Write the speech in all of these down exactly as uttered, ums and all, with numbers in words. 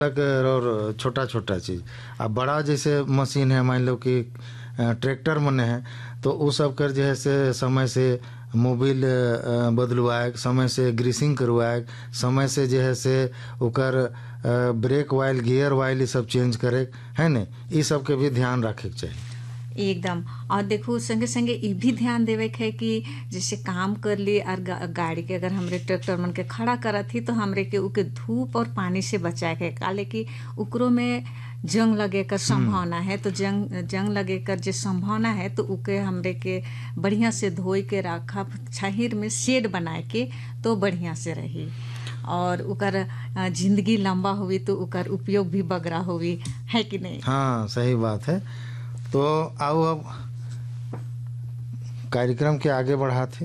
और छोटा छोटा चीज। अब बड़ा जैसे मशीन है, मान लो कि ट्रैक्टर मने है, तो वो सब कर जो है से समय से मोबिल बदलवाए, समय से ग्रीसिंग करवाए, समय से जो है से ओकर ब्रेक वाइल गियर वाइल सब चेंज करे है ने, ये सब के भी ध्यान रखे के चाहिए एकदम। और देखो संगे संगे ये भी ध्यान देवे के है कि जैसे काम कर ली और गा, गाड़ी के अगर हमरे ट्रैक्टर मन के खड़ा करत ही तो हमरे के उके धूप और पानी से बचाए के, काले कि उकरो में जंग लगे कर संभावना है, तो जंग जंग लगे कर जो संभावना है तो उके हमरे के बढ़िया से धोई के रखा छाहिर में शेड बनाए के तो बढ़िया से रही और उकर जिंदगी लंबा हुई तो उकर उपयोग भी बगरा हुई है कि नहीं। हाँ सही बात है। तो आओ अब कार्यक्रम के आगे बढ़ाते।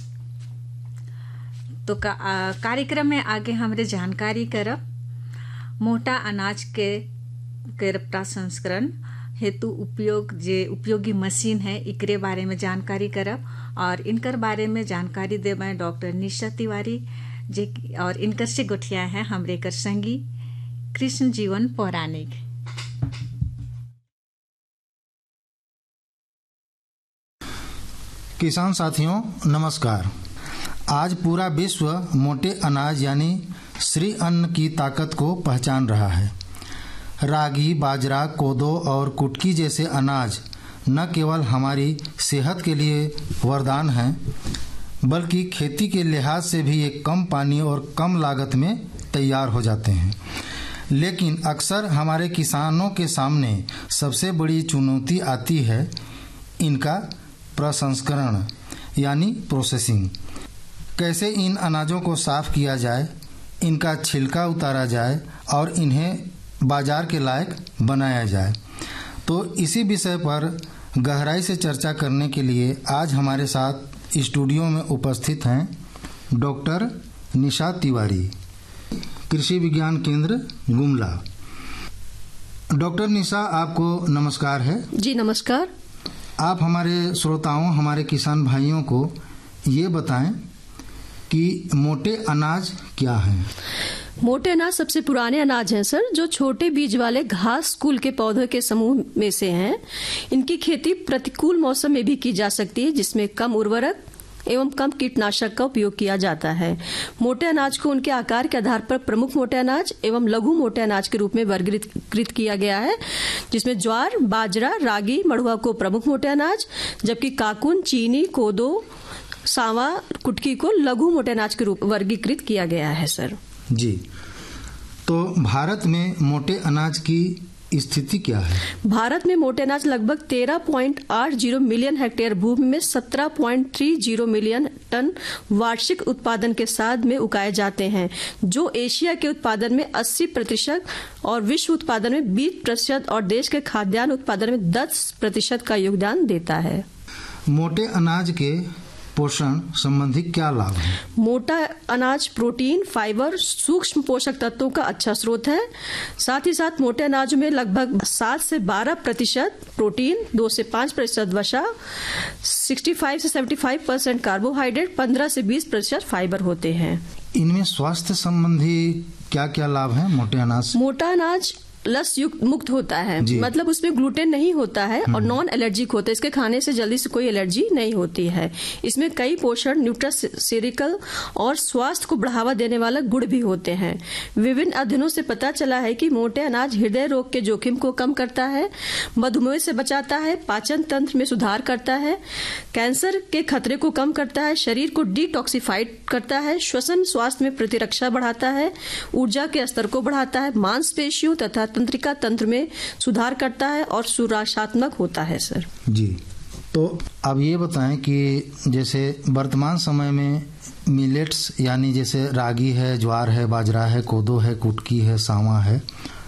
तो का, कार्यक्रम में आगे हमरे जानकारी करब मोटा अनाज के के प्रसंस्करण हेतु उपयोग जे उपयोगी मशीन है एकरे बारे में जानकारी करब और इनकर बारे में जानकारी देवे डॉक्टर निशा तिवारी जे और इनकर से गोठिया है हमरे कर संगी कृष्ण जीवन पौराणिक। किसान साथियों नमस्कार। आज पूरा विश्व मोटे अनाज यानी श्री अन्न की ताकत को पहचान रहा है। रागी, बाजरा, कोदो और कुटकी जैसे अनाज न केवल हमारी सेहत के लिए वरदान हैं, बल्कि खेती के लिहाज से भी ये कम पानी और कम लागत में तैयार हो जाते हैं। लेकिन अक्सर हमारे किसानों के सामने सबसे बड़ी चुनौती आती है इनका प्रसंस्करण यानी प्रोसेसिंग। कैसे इन अनाजों को साफ किया जाए, इनका छिलका उतारा जाए और इन्हें बाजार के लायक बनाया जाए। तो इसी विषय पर गहराई से चर्चा करने के लिए आज हमारे साथ स्टूडियो में उपस्थित हैं डॉक्टर निशा तिवारी, कृषि विज्ञान केंद्र गुमला। डॉक्टर निशा आपको नमस्कार है। जी नमस्कार। आप हमारे श्रोताओं, हमारे किसान भाइयों को ये बताएं कि मोटे अनाज क्या हैं। मोटे अनाज सबसे पुराने अनाज हैं सर, जो छोटे बीज वाले घास कुल के पौधों के समूह में से हैं। इनकी खेती प्रतिकूल मौसम में भी की जा सकती है, जिसमें कम उर्वरक एवं कम कीटनाशक का उपयोग किया जाता है। मोटे अनाज को उनके आकार के आधार पर प्रमुख मोटे अनाज एवं लघु मोटे अनाज के रूप में वर्गीकृत किया गया है, जिसमें ज्वार, बाजरा, रागी, मड़ुआ को प्रमुख मोटे अनाज, जबकि काकुन, चीनी, कोदो, सांवा, कुटकी को लघु मोटे अनाज के रूप वर्गीकृत किया गया है सर। जी, तो भारत में मोटे अनाज की स्थिति क्या है? भारत में मोटे अनाज लगभग तेरह पॉइंट आठ जीरो मिलियन हेक्टेयर भूमि में सत्रह पॉइंट तीन जीरो मिलियन टन वार्षिक उत्पादन के साथ में उगाए जाते हैं, जो एशिया के उत्पादन में अस्सी प्रतिशत और विश्व उत्पादन में बीस प्रतिशत और देश के खाद्यान्न उत्पादन में दस प्रतिशत का योगदान देता है। मोटे अनाज के पोषण संबंधी क्या लाभ है? मोटा अनाज प्रोटीन, फाइबर, सूक्ष्म पोषक तत्वों का अच्छा स्रोत है। साथ ही साथ मोटे अनाज में लगभग सात से बारह प्रतिशत प्रोटीन, दो से पाँच प्रतिशत वसा, पैंसठ से पचहत्तर परसेंट कार्बोहाइड्रेट, पंद्रह से बीस प्रतिशत फाइबर होते हैं। इनमें स्वास्थ्य संबंधी क्या क्या लाभ है मोटे अनाज? मोटा अनाज लस युक्त मुक्त होता है, मतलब उसमें ग्लूटेन नहीं होता है और नॉन एलर्जिक होता है। इसके खाने से जल्दी से कोई एलर्जी नहीं होती है। इसमें कई पोषण, न्यूट्रासेरिकल और स्वास्थ्य को बढ़ावा देने वाला गुण भी होते हैं। विभिन्न अध्ययनों से पता चला है कि मोटे अनाज हृदय रोग के जोखिम को कम करता है, मधुमेह से बचाता है, पाचन तंत्र में सुधार करता है, कैंसर के खतरे को कम करता है, शरीर को डिटॉक्सिफाइड करता है, श्वसन स्वास्थ्य में प्रतिरक्षा बढ़ाता है, ऊर्जा के स्तर को बढ़ाता है, मांसपेशियों तथा तंत्रिका तंत्र में सुधार करता है और सुरक्षात्मक होता है सर। जी, तो अब ये बताएं कि जैसे वर्तमान समय में मिलेट्स यानी जैसे रागी है, ज्वार है, बाजरा है, कोदो है, कुटकी है, सांवा है,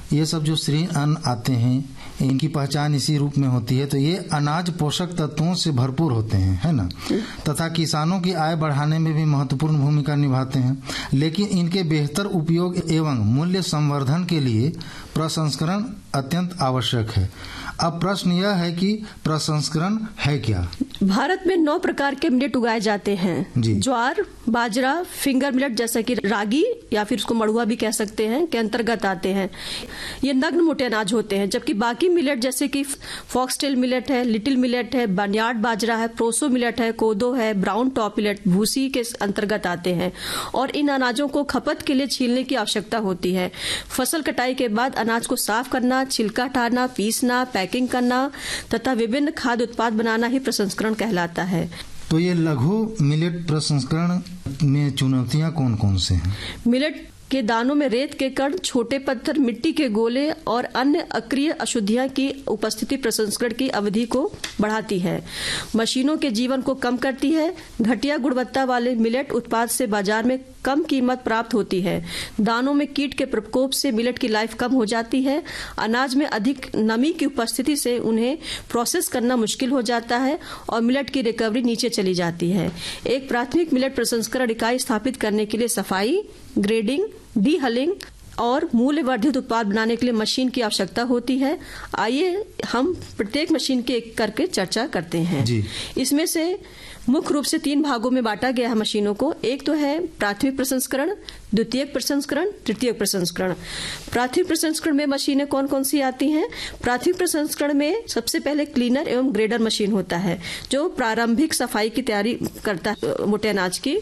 ये सब जो श्री अन्न आते हैं इनकी पहचान इसी रूप में होती है। तो ये अनाज पोषक तत्वों से भरपूर होते हैं, है ना, तथा किसानों की आय बढ़ाने में भी महत्वपूर्ण भूमिका निभाते हैं। लेकिन इनके बेहतर उपयोग एवं मूल्य संवर्धन के लिए प्रसंस्करण अत्यंत आवश्यक है। अब प्रश्न यह है कि प्रसंस्करण है क्या? भारत में नौ प्रकार के मिलेट उगाए जाते हैं। ज्वार, बाजरा, फिंगर मिलेट जैसा कि रागी या फिर उसको मड़ुआ भी कह सकते हैं के अंतर्गत आते हैं। ये नग्न मोटे अनाज होते हैं, जबकि बाकी मिलेट जैसे कि फॉक्सटेल मिलेट है, लिटिल मिलेट है, बर्नयार्ड बाजरा है, प्रोसो मिलेट है, कोदो है, ब्राउन टॉप मिलेट भूसी के अंतर्गत आते हैं। और इन अनाजों को खपत के लिए छीलने की आवश्यकता होती है। फसल कटाई के बाद अनाज को साफ करना, छिलका हटाना, पीसना, पैकिंग करना तथा विभिन्न खाद्य उत्पाद बनाना ही प्रसंस्करण कहलाता है। तो ये लघु मिलेट प्रसंस्करण में चुनौतियां कौन कौन से हैं? मिलेट के दानों में रेत के कण, छोटे पत्थर, मिट्टी के गोले और अन्य अक्रिय अशुद्धियां की उपस्थिति प्रसंस्करण की अवधि को बढ़ाती है, मशीनों के जीवन को कम करती है। घटिया गुणवत्ता वाले मिलेट उत्पाद से बाजार में कम कीमत प्राप्त होती है। दानों में कीट के प्रकोप से मिलेट की लाइफ कम हो जाती है। अनाज में अधिक नमी की उपस्थिति से उन्हें प्रोसेस करना मुश्किल हो जाता है और मिलेट की रिकवरी नीचे चली जाती है। एक प्राथमिक मिलेट प्रसंस्करण इकाई स्थापित करने के लिए सफाई, ग्रेडिंग, डीहलिंग और मूल्य वर्धित उत्पाद बनाने के लिए मशीन की आवश्यकता होती है। आइए हम प्रत्येक मशीन के एक करके चर्चा करते हैं। इसमें से मुख्य रूप से तीन भागों में बांटा गया है मशीनों को। एक तो है प्राथमिक प्रसंस्करण, द्वितीयक प्रसंस्करण, तृतीयक प्रसंस्करण। प्राथमिक प्रसंस्करण में मशीनें कौन कौन सी आती हैं? प्राथमिक प्रसंस्करण में सबसे पहले क्लीनर एवं ग्रेडर मशीन होता है, जो प्रारंभिक सफाई की तैयारी करता है मोटे अनाज की।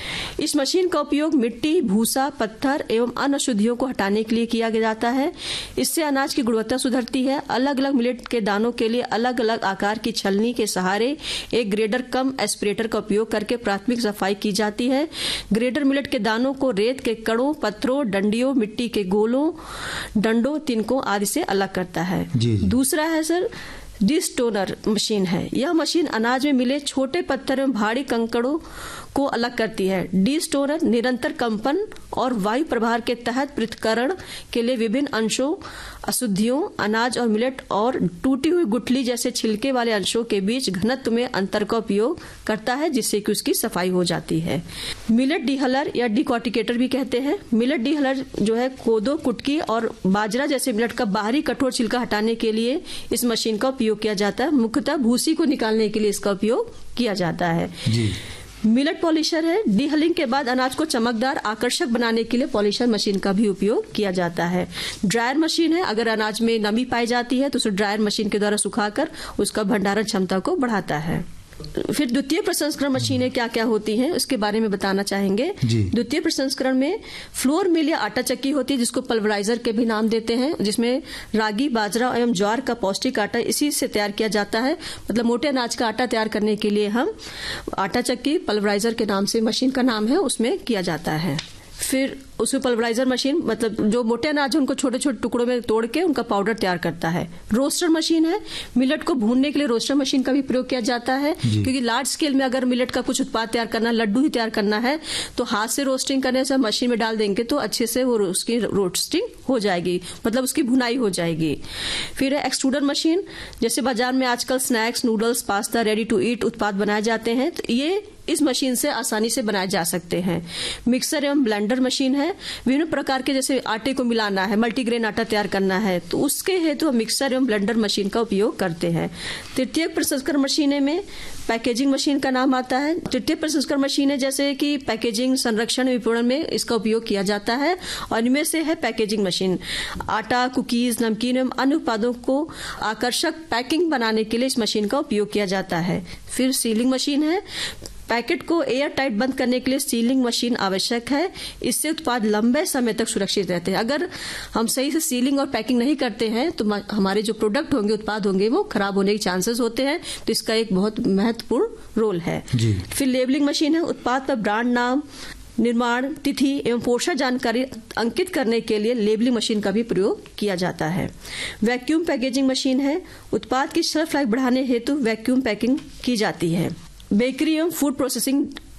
इस मशीन का उपयोग मिट्टी, भूसा, पत्थर एवं अन्य अशुद्धियों को हटाने के लिए किया जाता है। इससे अनाज की गुणवत्ता सुधरती है। अलग अलग मिलेट के दानों के लिए अलग अलग आकार की छलनी के सहारे एक ग्रेडर कम एस्पिरेटर का उपयोग करके प्राथमिक सफाई की जाती है। ग्रेडर मिलेट के दानों को रेत के कणों, पत्थरों, डंडियों, मिट्टी के गोलों, डंडों, तिनकों आदि से अलग करता है। जी जी। दूसरा है सर डिस्टोनर मशीन है। यह मशीन अनाज में मिले छोटे पत्थर एवं भारी कंकड़ों को अलग करती है। डिस्टोनर निरंतर कंपन और वायु प्रभार के तहत पृथक्करण के लिए विभिन्न अंशों, अशुद्धियों, अनाज और मिलेट और टूटी हुई गुठली जैसे छिलके वाले अंशों के बीच घनत्व में अंतर का उपयोग करता है, जिससे कि उसकी सफाई हो जाती है। मिलेट डीहलर या डिकॉर्टिकेटर भी कहते हैं। मिलेट डीहलर जो है कोदो, कुटकी और बाजरा जैसे मिलेट का बाहरी कठोर छिलका हटाने के लिए इस मशीन का उपयोग किया जाता है। मुख्यतः भूसी को निकालने के लिए इसका उपयोग किया जाता है। जी। मिलेट पॉलिशर है। डीहलिंग के बाद अनाज को चमकदार, आकर्षक बनाने के लिए पॉलिशर मशीन का भी उपयोग किया जाता है। ड्रायर मशीन है। अगर अनाज में नमी पाई जाती है तो उसे ड्रायर मशीन के द्वारा सुखाकर उसका भंडारण क्षमता को बढ़ाता है। फिर द्वितीय प्रसंस्करण मशीनें क्या क्या होती हैं उसके बारे में बताना चाहेंगे। द्वितीय प्रसंस्करण में फ्लोर मिल या आटा चक्की होती है, जिसको पल्वराइजर के भी नाम देते हैं, जिसमें रागी, बाजरा एवं ज्वार का पौष्टिक आटा इसी से तैयार किया जाता है। मतलब मोटे अनाज का आटा तैयार करने के लिए हम आटा चक्की, पल्वराइजर के नाम से मशीन का नाम है, उसमें किया जाता है। फिर उसमें पल्वराइजर मशीन मतलब जो मोटे अनाज है उनको छोटे छोटे टुकड़ों में तोड़ के उनका पाउडर तैयार करता है। रोस्टर मशीन है। मिलेट को भूनने के लिए रोस्टर मशीन का भी प्रयोग किया जाता है, क्योंकि लार्ज स्केल में अगर मिलेट का कुछ उत्पाद तैयार करना, लड्डू ही तैयार करना है, तो हाथ से रोस्टिंग करने से मशीन में डाल देंगे तो अच्छे से वो उसकी रोस्टिंग हो जाएगी, मतलब उसकी भुनाई हो जाएगी। फिर है एक्सट्रूडर मशीन। जैसे बाजार में आजकल snacks, noodles, pasta, ready to eat उत्पाद बनाए जाते हैं, तो ये इस मशीन से आसानी से बनाए जा सकते हैं। मिक्सर एवं ब्लेंडर मशीन है। विभिन्न प्रकार के जैसे आटे को मिलाना है, मल्टीग्रेन आटा तैयार करना है, तो उसके हेतु हम मिक्सर एवं ब्लेंडर मशीन का उपयोग करते हैं। तृतीय प्रसंस्करण मशीनें में पैकेजिंग मशीन का नाम आता है। तृतीय प्रसंस्करण मशीनें जैसे कि पैकेजिंग, संरक्षण, विपणन में इसका उपयोग किया जाता है, और इनमें से है पैकेजिंग मशीन। आटा, कुकीज, नमकीन एवं अन्य उत्पादों को आकर्षक पैकिंग बनाने के लिए इस मशीन का उपयोग किया जाता है। फिर सीलिंग मशीन है। पैकेट को एयर टाइट बंद करने के लिए सीलिंग मशीन आवश्यक है। इससे उत्पाद लंबे समय तक सुरक्षित रहते हैं। अगर हम सही से सीलिंग और पैकिंग नहीं करते हैं तो हमारे जो प्रोडक्ट होंगे, उत्पाद होंगे, वो खराब होने के चांसेस होते हैं, तो इसका एक बहुत महत्वपूर्ण रोल है। फिर लेबलिंग मशीन है। उत्पाद पर ब्रांड नाम, निर्माण तिथि एवं पोषण जानकारी अंकित करने के लिए लेबलिंग मशीन का भी प्रयोग किया जाता है। वैक्यूम पैकेजिंग मशीन है। उत्पाद की शेल्फ लाइफ बढ़ाने हेतु वैक्यूम पैकिंग की जाती है। बेकरी एवं फूड प्रोसेसिंग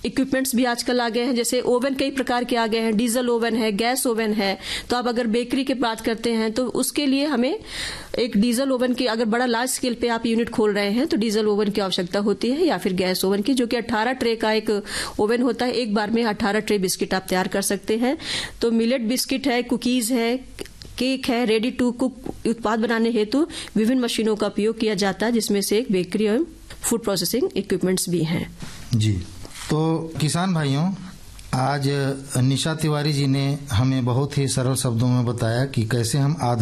इक्विपमेंट्स भी आजकल आ गए हैं, जैसे ओवन कई प्रकार के आ गए हैं, डीजल ओवन है, गैस ओवन है। तो आप अगर बेकरी की बात करते हैं तो उसके लिए हमें एक डीजल ओवन की, अगर बड़ा लार्ज स्केल पे आप यूनिट खोल रहे हैं तो डीजल ओवन की आवश्यकता होती है, या फिर गैस ओवन की, जो कि अठारह ट्रे का एक ओवन होता है। एक बार में अठारह ट्रे बिस्किट आप तैयार कर सकते हैं। तो मिलेट बिस्किट है, कुकीज है, केक है, रेडी टू कुक उत्पाद बनाने हेतु विभिन्न मशीनों का उपयोग किया जाता है, जिसमें से एक बेकरी और फूड प्रोसेसिंग इक्विपमेंट्स भी हैं। जी, तो किसान भाइयों, आज निशा तिवारी जी ने हमें बहुत ही सरल शब्दों में बताया कि कैसे हम